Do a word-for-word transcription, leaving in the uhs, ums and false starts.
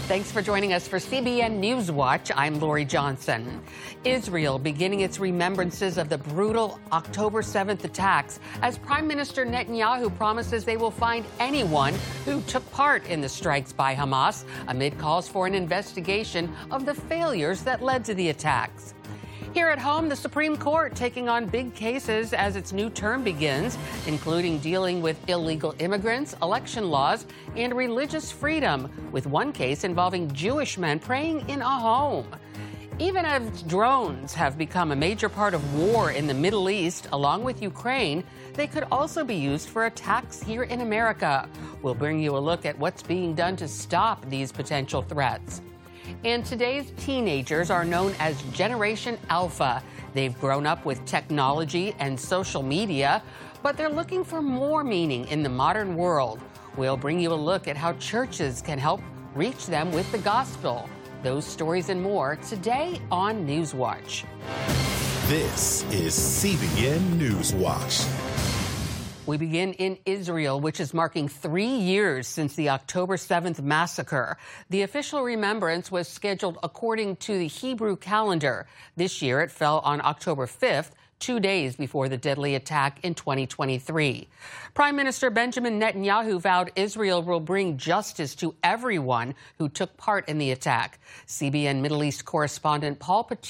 Thanks for joining us for C B N News Watch. I'm Lori Johnson. Israel beginning its remembrances of the brutal October seventh attacks as Prime Minister Netanyahu promises they will find anyone who took part in the strikes by Hamas amid calls for an investigation of the failures that led to the attacks. Here at home, the Supreme Court taking on big cases as its new term begins, including dealing with illegal immigrants, election laws, and religious freedom, with one case involving Jewish men praying in a home. Even as drones have become a major part of war in the Middle East, along with Ukraine, they could also be used for attacks here in America. We'll bring you a look at what's being done to stop these potential threats. And today's teenagers are known as Generation Alpha. They've grown up with technology and social media, but they're looking for more meaning in the modern world. We'll bring you a look at how churches can help reach them with the gospel. Those stories and more today on Newswatch. This is C B N Newswatch. We begin in Israel, which is marking three years since the October seventh massacre. The official remembrance was scheduled according to the Hebrew calendar. This year, it fell on October fifth, two days before the deadly attack in twenty twenty-three. Prime Minister Benjamin Netanyahu vowed Israel will bring justice to everyone who took part in the attack. C B N Middle East correspondent Paul Petit